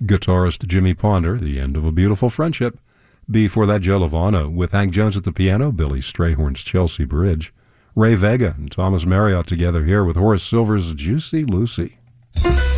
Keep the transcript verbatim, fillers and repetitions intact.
guitarist Jimmy Ponder, The End of a Beautiful Friendship. Before that, Joe Lovano with Hank Jones at the piano, Billy Strayhorn's Chelsea Bridge. Ray Vega and Thomas Marriott together here with Horace Silver's Juicy Lucy.